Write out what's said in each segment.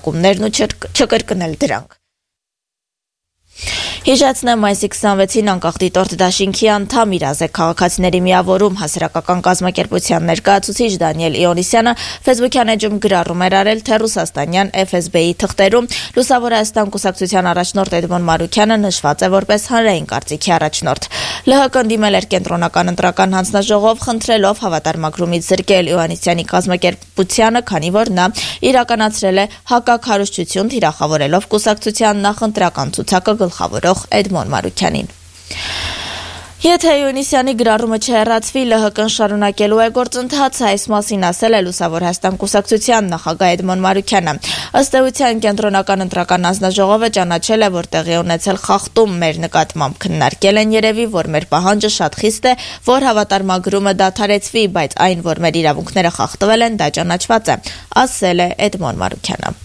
ձեռնարկումներն ու չկրկնել դրանք։ Հիշեցնեմ, մայիսի 26-ին անկախ դիտորդ դաշինքի անդամ Իրազեկ քաղաքացիների միավորում հասարակական կազմակերպության ներկայացուցիչ Դանիել Իոնիսյանը Facebook-յան էջում գրառում էր արել, թե ռուսաստանյան FSB-ի թղթերում Լուսավոր Հայաստան կուսակցության առաջնորդ Էդմոն Մարուքյանը նշված է որպես հանրային կարծիքի առաջնորդ։ ԼՀԿ-ն դիմել էր կենտրոնական ընտրական հանձնաժողով, խնդրելով հավատարմագրումից զրկել Իոնիսյանի կազմակերպությանը, քանի որ նա իրականացրել է հակաքարոզչություն, թիրախավորելով կուսակցության նախընտրական ցուցակը գլխավորող Էդմոն Մարուքյանին։ Եթե Իոնիսյանի գրառումը չհեռացվի, ԼՀԿ-ն շարունակելու է գործընթացը, այս մասին ասել է Լուսավոր Հայաստան կուսակցության նախագահ Էդմոն Մարուքյանը։ Ըստ էության կենտրոնական ընտրական հանձնաժողովը ճանաչել է, որ տեղի ունեցել խախտում մեր նկատմամբ, քննարկել են երևի, որ մեր պահանջը շատ խիստ է, որ հավատարմագրումը դադարեցվի, բայց այն, որ մեր իրավունքները խախտվել են, դա ճանաչված է, ասել է Էդմոն Մարուքյանը։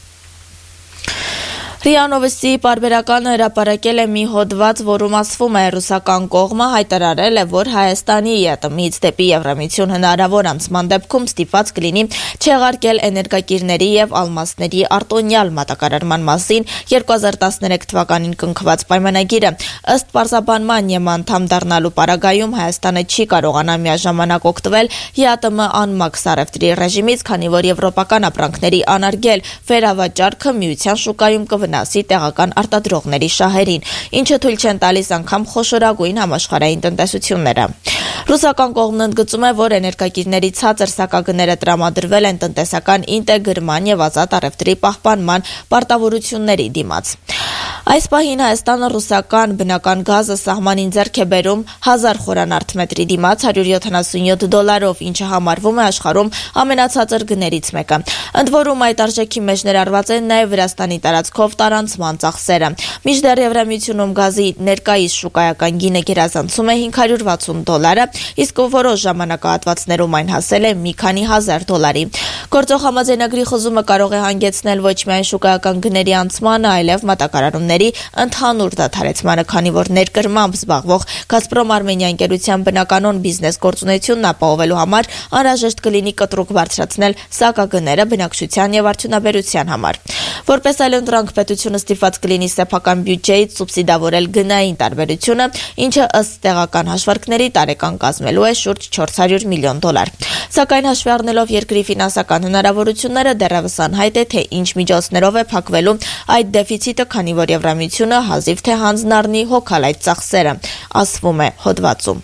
ՌԻԱ Նովոստի պարբերականը հրապարակել է մի հոդված, որում ասվում է, ռուսական կողմը հայտարարել է, որ Հայաստանի ԵԱՏՄ-ից դեպի Եվրամիություն հնարավոր անցման դեպքում ստիպված կլինի չեղարկել էներգակիրների եւ ալմասների արտոնյալ մատակարարման մասին 2013 թվականին կնքված պայմանագիրը։ Ըստ պարզաբանման ԵՄ անդամ դառնալու պարագայում Հայաստանը չի կարողանա միաժամանակ օգտվել ԵԱՏՄ անմաքս առևտրի ռեժիմից, քանի որ եվրոպական ապրանքների անարգել վերավաճառքը միության շուկայում կվնասի տեղական արտադրողների շահերին, ինչը թույլ չեն տալիս անգամ խոշորագույն համաշխարհային տնտեսությունները։ Ռուսական կողմն ընդգծում է, որ էներգակիրների ցածր սակագները տրամադրվել են տնտեսական ինտեգրման եւ ազատ առևտրի պահպանման պարտավորությունների դիմաց։ Այս պահին Հայաստանը ռուսական բնական գազը սահմանին ձեռք է բերում 1000 խորանարդ մետրի դիմաց $177, ինչը համարվում է աշխարհում ամենացածր գներից մեկը։ Ընդ որում այդ արժեքի մեջ ներառված են նաև Վրաստանի տարածքով տարանցման ծախսերը։ Մինչդեռ Եվրամիությունում գազի ներկայիս շուկայական գինը գերազանցում է $560, իսկ որոշ ժամանակահատվածներում այն հասել է մի քանի $1000։ Գործող համաձայնագրի խզումը կարող է հանգեցնել ոչ միայն շուկայական գների անցմանը, այլև մատակարարումների ընդհանուր դադարեցմանը, քանի որ ներկրմամբ զբաղվող Գազպրոմ Արմենիա ընկերության բնականոն բիզնես գործունեությունն ապահովելու համար անհրաժեշտ կլինի կտրուկ բարձրացնել սակագները բնակչության եւ արդյունաբերության համար։ Որպես այլընտրանք պետությունը ստիպված կլինի սեփական բյուջեից սուբսիդավորել գնային տարբերությունը, ինչը ըստ տեղական հաշվարկների տարեկան կազմելու է շուրջ $400 միլիոն։ Սակայն հաշվի առնելով երկրի ֆինանսական հնարավորությունները, դեռևս անհայտ է, թե ինչ միջոցներով է փակվելու այդ դեֆիցիտը, քանի որ Եվրամիությունը հազիվ թե հանձն առնի հոգալ այդ ծախսերը, ասվում է հոդվածում։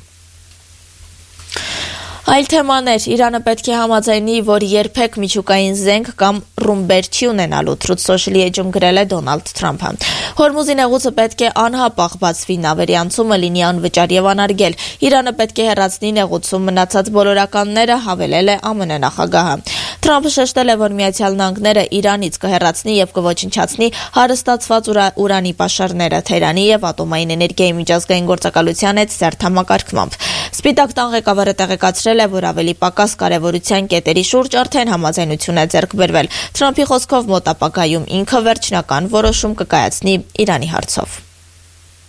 Այլ թեմաներ, Իրանը պետք է համաձայնի, որ երբեք միջուկային զենք կամ ռումբեր չի ունենալու, Truth Social-ի էջում գրել է Դոնալդ Թրամփը։ Հորմուզի նեղուցը պետք է անհապաղ բացվի, նավերի անցումը լինի անվճար եւ անարգել։ Իրանը պետք է հեռացնի նեղուցում մնացած բոլորականները, հավելել է ԱՄՆ նախագահը։ Թրամփը շեշտել է, որ Միացյալ Նահանգները Իրանից կհեռացնի եւ կոչնչացնի հարստացված ուրանի պաշարները Թեհրանի եւ ատոմային էներգիայի միջազգային գործակալության հետ սերտ համակարգմամբ։ Սպիտակ տան ղեկավարը տեղեկացրել է, որ ավելի պակաս կարևորության կետերի շուրջ արդեն համաձայնություն է ձեռք բերվել։ Թրամփի խոսքով մոտ ապագայում ինքը վերջնական որոշում կկայացնի Իրանի հարցով։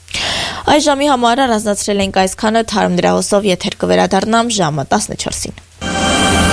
Այս ժամի համար առանձնացրել ենք այսքանը, թարմ դրահոսով եթեր կվերադառնամ ժամը 14-ին։